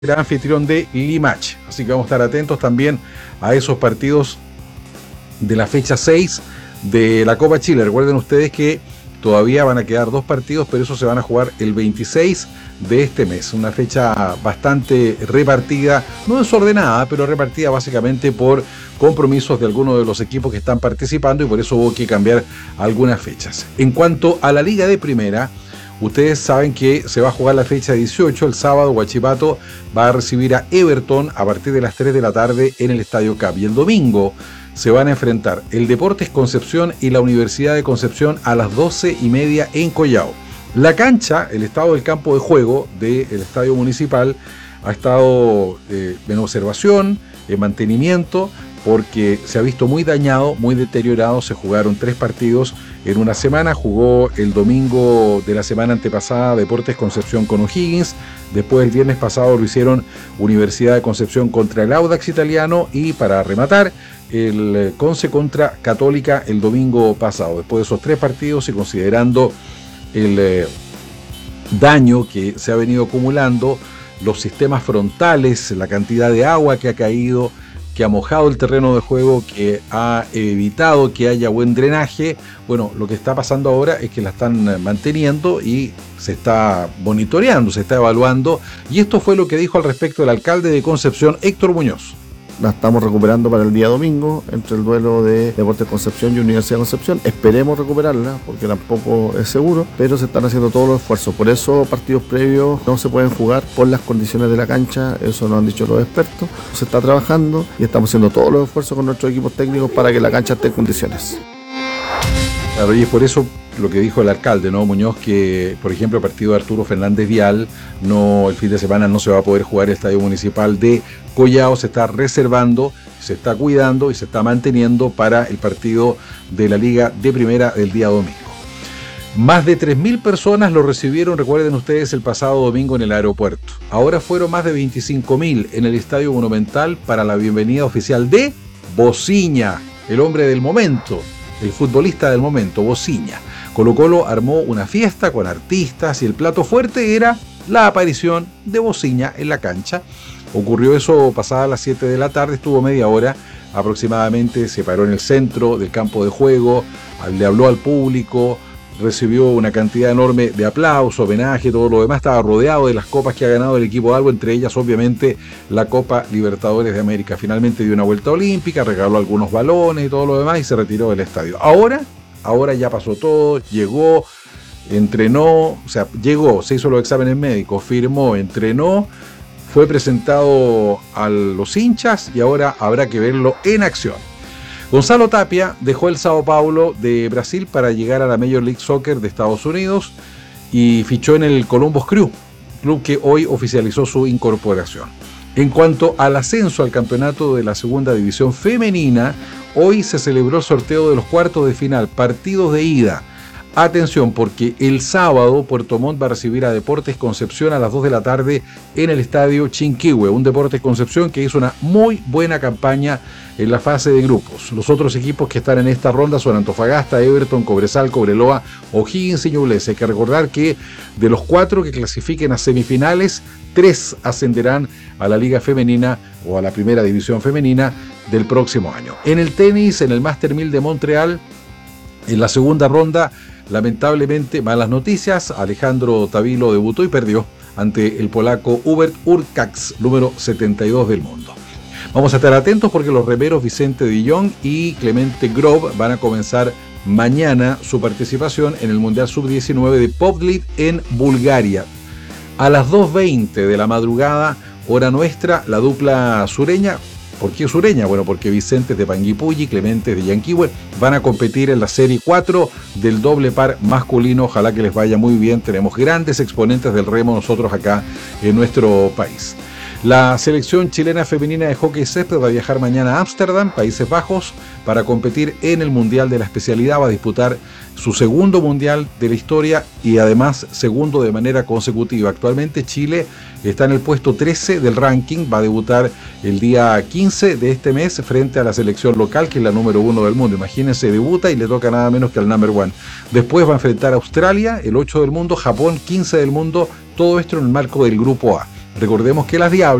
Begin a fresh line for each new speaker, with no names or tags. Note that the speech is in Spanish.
será anfitrión de Limache. Así que vamos a estar atentos también a esos partidos de la fecha 6 de la Copa Chile. Recuerden ustedes que todavía van a quedar 2 partidos, pero esos se van a jugar el 26 de este mes. Una fecha bastante repartida, no desordenada, pero repartida básicamente por compromisos de algunos de los equipos que están participando y por eso hubo que cambiar algunas fechas. En cuanto a la Liga de Primera, ustedes saben que se va a jugar la fecha 18, el sábado Huachipato va a recibir a Everton a partir de las 3 de la tarde en el Estadio Cap. Y el domingo se van a enfrentar el Deportes Concepción y la Universidad de Concepción a las 12:30 en Collao. La cancha, el estado del campo de juego del Estadio Municipal ha estado en observación, en mantenimiento, porque se ha visto muy dañado, muy deteriorado. Se jugaron 3 partidos en una semana. Jugó el domingo de la semana antepasada Deportes Concepción con O'Higgins. Después el viernes pasado lo hicieron Universidad de Concepción contra el Audax Italiano. Y para rematar, el Conce contra Católica el domingo pasado. Después de esos 3 partidos y considerando el daño que se ha venido acumulando, los sistemas frontales, la cantidad de agua que ha caído, que ha mojado el terreno de juego, que ha evitado que haya buen drenaje. Bueno, lo que está pasando ahora es que la están manteniendo y se está monitoreando, se está evaluando. Y esto fue lo que dijo al respecto el alcalde de Concepción, Héctor Muñoz.
La estamos recuperando para el día domingo entre el duelo de Deportes Concepción y Universidad de Concepción. Esperemos recuperarla porque tampoco es seguro, pero se están haciendo todos los esfuerzos. Por eso partidos previos no se pueden jugar por las condiciones de la cancha, eso nos han dicho los expertos. Se está trabajando y estamos haciendo todos los esfuerzos con nuestros equipos técnicos para que la cancha esté en condiciones.
Claro, y es por eso lo que dijo el alcalde, ¿no, Muñoz? Que, por ejemplo, el partido de Arturo Fernández Vial, el fin de semana no se va a poder jugar el Estadio Municipal de Collao. Se está reservando, se está cuidando y se está manteniendo para el partido de la Liga de Primera del día domingo. Más de 3.000 personas lo recibieron, recuerden ustedes, el pasado domingo en el aeropuerto. Ahora fueron más de 25.000 en el Estadio Monumental para la bienvenida oficial de Bociña, el hombre del momento, el futbolista del momento, Bociña. Colo-Colo armó una fiesta con artistas y el plato fuerte era la aparición de Bociña en la cancha. Ocurrió eso pasada las 7 de la tarde, estuvo media hora aproximadamente, se paró en el centro del campo de juego, le habló al público, recibió una cantidad enorme de aplausos, homenaje, todo lo demás. Estaba rodeado de las copas que ha ganado el equipo Albo, entre ellas obviamente la Copa Libertadores de América. Finalmente dio una vuelta olímpica, regaló algunos balones y todo lo demás y se retiró del estadio. Ahora ya pasó todo, llegó, entrenó, llegó, se hizo los exámenes médicos, firmó, entrenó, fue presentado a los hinchas y ahora habrá que verlo en acción. Gonzalo Tapia dejó el Sao Paulo de Brasil para llegar a la Major League Soccer de Estados Unidos y fichó en el Columbus Crew, club que hoy oficializó su incorporación. En cuanto al ascenso al campeonato de la segunda división femenina, hoy se celebró el sorteo de los cuartos de final, partidos de ida. Atención, porque el sábado Puerto Montt va a recibir a Deportes Concepción a las 2 de la tarde en el estadio Chinquihue, un Deportes Concepción que hizo una muy buena campaña en la fase de grupos. Los otros equipos que están en esta ronda son Antofagasta, Everton, Cobresal, Cobreloa, O'Higgins y Ñublense. Hay que recordar que de los 4 que clasifiquen a semifinales, 3 ascenderán a la Liga Femenina o a la Primera División Femenina del próximo año. En el tenis, en el Master 1000 de Montreal, en la segunda ronda, lamentablemente, malas noticias, Alejandro Tavilo debutó y perdió ante el polaco Hubert Hurkacz, número 72 del mundo. Vamos a estar atentos porque los remeros Vicente de Jong y Clemente Grove van a comenzar mañana su participación en el Mundial Sub-19 de Podlit en Bulgaria. A las 2:20 de la madrugada, hora nuestra, la dupla sureña. ¿Por qué sureña? Bueno, porque Vicente de Panguipulli y Clemente de Yanquihue van a competir en la Serie 4 del doble par masculino. Ojalá que les vaya muy bien. Tenemos grandes exponentes del remo nosotros acá en nuestro país. La selección chilena femenina de hockey césped va a viajar mañana a Ámsterdam, Países Bajos, para competir en el Mundial de la especialidad. Va a disputar su segundo Mundial de la historia y además segundo de manera consecutiva. Actualmente Chile está en el puesto 13 del ranking, va a debutar el día 15 de este mes frente a la selección local, que es la número 1 del mundo. Imagínense, debuta y le toca nada menos que al number 1. Después va a enfrentar a Australia, el 8 del mundo, Japón, 15 del mundo, todo esto en el marco del grupo A. Recordemos que las Diablas